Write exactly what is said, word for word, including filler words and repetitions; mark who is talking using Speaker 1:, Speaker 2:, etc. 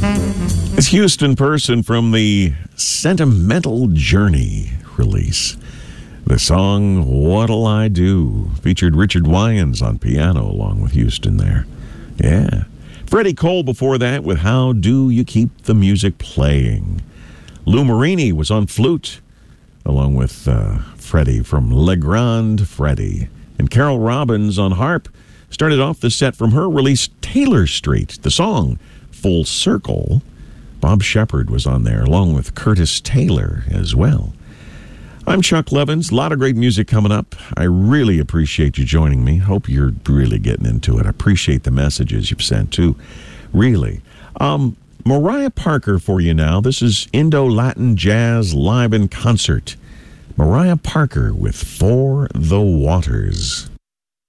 Speaker 1: It's Houston Person from the Sentimental Journey release. The song What'll I Do featured Richard Wyans on piano along with Houston there. Yeah. Freddie Cole before that with How Do You Keep the Music Playing. Lou Marini was on flute along with uh, Freddie from Le Grand Freddie. And Carol Robbins on harp started off the set from her release Taylor Street. The song Full Circle. Bob Shepard was on there, along with Curtis Taylor as well. I'm Chuck Levins. A lot of great music coming up. I really appreciate you joining me. Hope you're really getting into it. I appreciate the messages you've sent, too. Really. Um, Mariah Parker for you now. This is Indo-Latin Jazz Live in Concert. Mariah Parker with For the Waters.